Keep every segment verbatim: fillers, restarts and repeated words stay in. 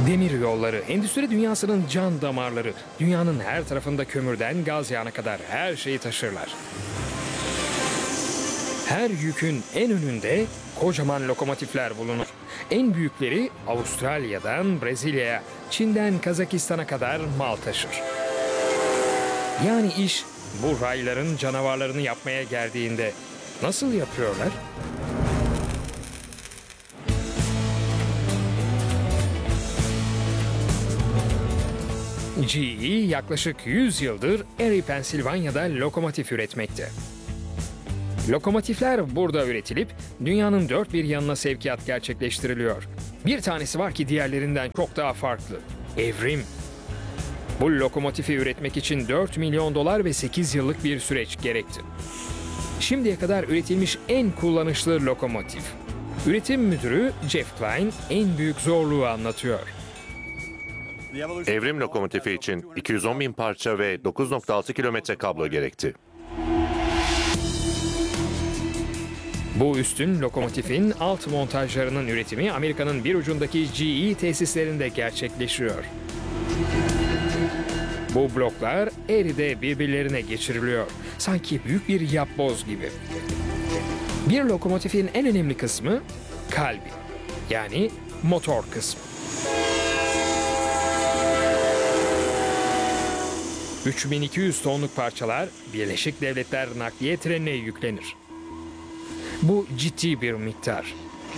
Demir yolları, endüstri dünyasının can damarları. Dünyanın her tarafında kömürden gaz yağına kadar her şeyi taşırlar. Her yükün en önünde kocaman lokomotifler bulunur. En büyükleri Avustralya'dan Brezilya'ya, Çin'den Kazakistan'a kadar mal taşır. Yani iş bu rayların canavarlarını yapmaya geldiğinde nasıl yapıyorlar? G E yaklaşık yüz yıldır Erie, Pensilvanya'da lokomotif üretmekte. Lokomotifler burada üretilip dünyanın dört bir yanına sevkiyat gerçekleştiriliyor. Bir tanesi var ki diğerlerinden çok daha farklı. Evrim. Bu lokomotifi üretmek için dört milyon dolar ve sekiz yıllık bir süreç gerekti. Şimdiye kadar üretilmiş en kullanışlı lokomotif. Üretim müdürü Jeff Klein en büyük zorluğu anlatıyor. Evrim lokomotifi için iki yüz on bin parça ve dokuz nokta altı kilometre kablo gerekti. Bu üstün lokomotifin alt montajlarının üretimi Amerika'nın bir ucundaki G E tesislerinde gerçekleşiyor. Bu bloklar Erie'de birbirlerine geçiriliyor. Sanki büyük bir yapboz gibi. Bir lokomotifin en önemli kısmı kalbi. Yani motor kısmı. üç bin iki yüz tonluk parçalar Birleşik Devletler nakliye trenine yüklenir. Bu ciddi bir miktar.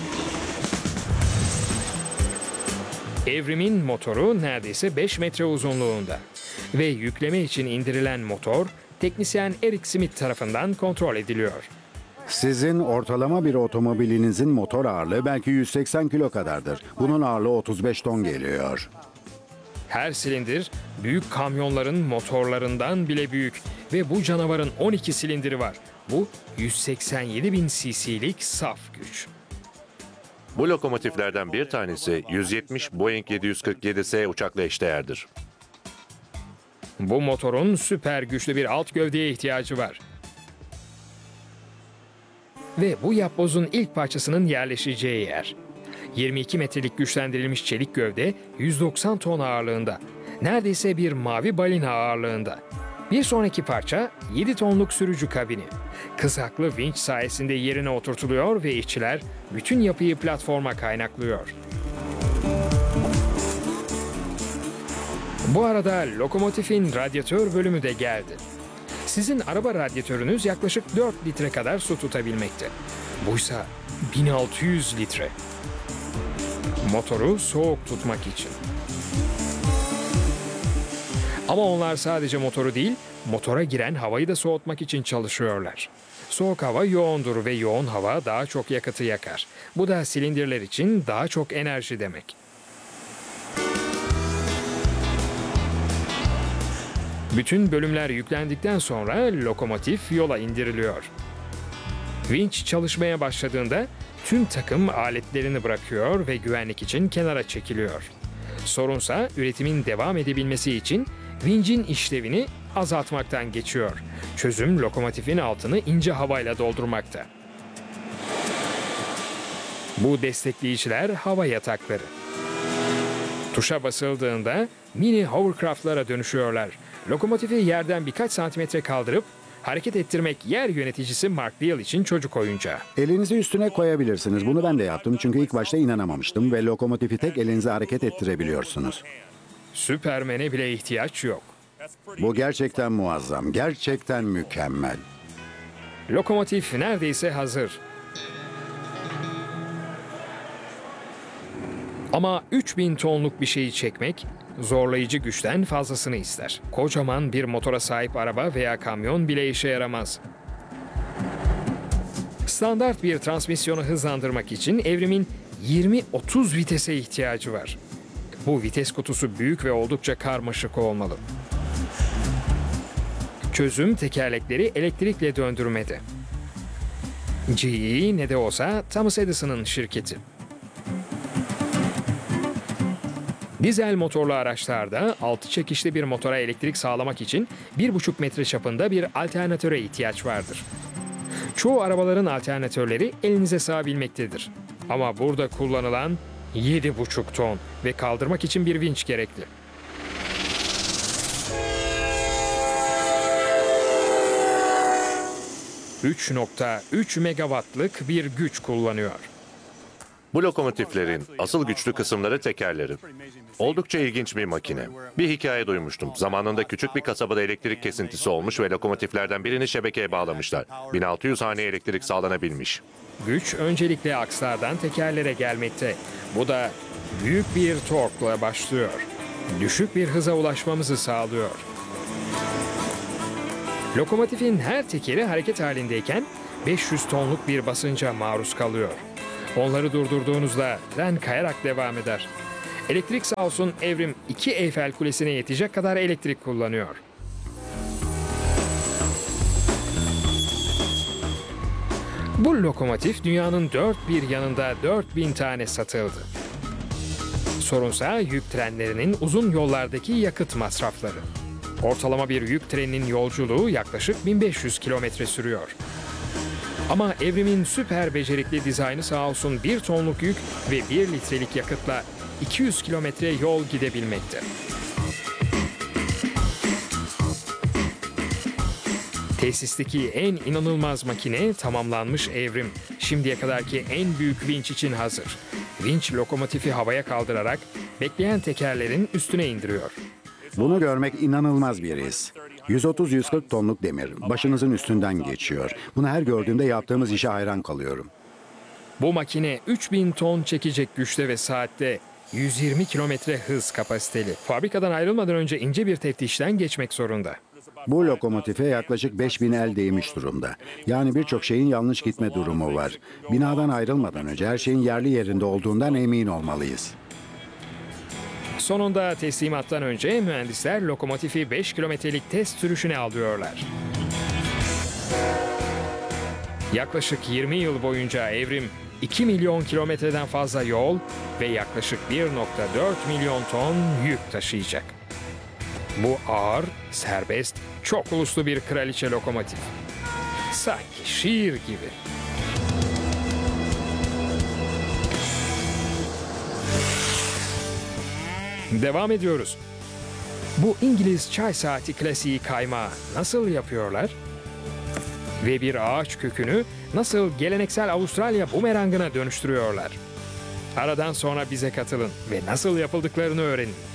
Evrimin motoru neredeyse beş metre uzunluğunda ve yükleme için indirilen motor teknisyen Eric Smith tarafından kontrol ediliyor. Sizin ortalama bir otomobilinizin motor ağırlığı belki yüz seksen kilo kadardır. Bunun ağırlığı otuz beş ton geliyor. Her silindir büyük kamyonların motorlarından bile büyük ve bu canavarın on iki silindiri var. Bu yüz seksen yedi bin cc'lik saf güç. Bu lokomotiflerden bir tanesi yüz yetmiş Boeing yedi yüz kırk yedi S uçakla eşdeğerdir. Bu motorun süper güçlü bir alt gövdeye ihtiyacı var. Ve bu yapbozun ilk parçasının yerleşeceği yer. yirmi iki metrelik güçlendirilmiş çelik gövde yüz doksan ton ağırlığında. Neredeyse bir mavi balina ağırlığında. Bir sonraki parça yedi tonluk sürücü kabini. Kızaklı vinç sayesinde yerine oturtuluyor ve işçiler bütün yapıyı platforma kaynaklıyor. Bu arada lokomotifin radyatör bölümü de geldi. Sizin araba radyatörünüz yaklaşık dört litre kadar su tutabilmekte. Buysa bin altı yüz litre. Motoru soğuk tutmak için. Ama onlar sadece motoru değil, motora giren havayı da soğutmak için çalışıyorlar. Soğuk hava yoğundur ve yoğun hava daha çok yakıtı yakar. Bu da silindirler için daha çok enerji demek. Bütün bölümler yüklendikten sonra lokomotif yola indiriliyor. Vinç çalışmaya başladığında tüm takım aletlerini bırakıyor ve güvenlik için kenara çekiliyor. Sorunsa üretimin devam edebilmesi için vincin işlevini azaltmaktan geçiyor. Çözüm lokomotifin altını ince havayla doldurmakta. Bu destekleyiciler hava yatakları. Tuşa basıldığında mini hovercraft'lara dönüşüyorlar. Lokomotifi yerden birkaç santimetre kaldırıp hareket ettirmek yer yöneticisi Mark Deal için çocuk oyuncağı. Elinizi üstüne koyabilirsiniz. Bunu ben de yaptım çünkü ilk başta inanamamıştım ve lokomotifi tek elinizle hareket ettirebiliyorsunuz. Süpermen'e bile ihtiyaç yok. Bu gerçekten muazzam, gerçekten mükemmel. Lokomotif neredeyse hazır. Ama üç bin tonluk bir şeyi çekmek zorlayıcı güçten fazlasını ister. Kocaman bir motora sahip araba veya kamyon bile işe yaramaz. Standart bir transmisyonu hızlandırmak için evrimin yirmi otuz vitese ihtiyacı var. Bu vites kutusu büyük ve oldukça karmaşık olmalı. Çözüm tekerlekleri elektrikle döndürmede. G E ne de olsa Thomas Edison'ın şirketi. Dizel motorlu araçlarda altı çekişli bir motora elektrik sağlamak için bir buçuk metre çapında bir alternatöre ihtiyaç vardır. Çoğu arabaların alternatörleri elinize sığabilmektedir. Ama burada kullanılan yedi buçuk ton ve kaldırmak için bir vinç gerekli. üç nokta üç megawattlık bir güç kullanıyor. Bu lokomotiflerin asıl güçlü kısımları tekerleri. Oldukça ilginç bir makine. Bir hikaye duymuştum. Zamanında küçük bir kasabada elektrik kesintisi olmuş ve lokomotiflerden birini şebekeye bağlamışlar. bin altı yüz hane elektrik sağlanabilmiş. Güç öncelikle akslardan tekerlere gelmekte. Bu da büyük bir torkla başlıyor. Düşük bir hıza ulaşmamızı sağlıyor. Lokomotifin her tekeri hareket halindeyken beş yüz tonluk bir basınca maruz kalıyor. Onları durdurduğunuzda tren kayarak devam eder. Elektrik sağ olsun Evrim iki Eyfel Kulesi'ne yetecek kadar elektrik kullanıyor. Bu lokomotif dünyanın dört bir yanında dört bin tane satıldı. Sorunsa yük trenlerinin uzun yollardaki yakıt masrafları. Ortalama bir yük treninin yolculuğu yaklaşık bin beş yüz kilometre sürüyor. Ama Evrim'in süper becerikli dizaynı sağ olsun bir tonluk yük ve bir litrelik yakıtla iki yüz kilometre yol gidebilmekte. Tesisteki en inanılmaz makine tamamlanmış Evrim. Şimdiye kadarki en büyük vinç için hazır. Vinç lokomotifi havaya kaldırarak bekleyen tekerlerin üstüne indiriyor. Bunu görmek inanılmaz bir his. yüz otuz yüz kırk tonluk demir başınızın üstünden geçiyor. Bunu her gördüğümde yaptığımız işe hayran kalıyorum. Bu makine üç bin ton çekecek güçte ve saatte yüz yirmi kilometre hız kapasiteli. Fabrikadan ayrılmadan önce ince bir teftişten geçmek zorunda. Bu lokomotife yaklaşık beş bin el değmiş durumda. Yani birçok şeyin yanlış gitme durumu var. Binadan ayrılmadan önce her şeyin yerli yerinde olduğundan emin olmalıyız. Sonunda teslimattan önce mühendisler lokomotifi beş kilometrelik test sürüşüne alıyorlar. Yaklaşık yirmi yıl boyunca Evrim iki milyon kilometreden fazla yol ve yaklaşık bir nokta dört milyon ton yük taşıyacak. Bu ağır, serbest, çok uluslu bir kraliçe lokomotif. Sanki şiir gibi. Devam ediyoruz. Bu İngiliz çay saati klasiği kaymağı nasıl yapıyorlar? Ve bir ağaç kökünü nasıl geleneksel Avustralya bumerangına dönüştürüyorlar? Aradan sonra bize katılın ve nasıl yapıldıklarını öğrenin.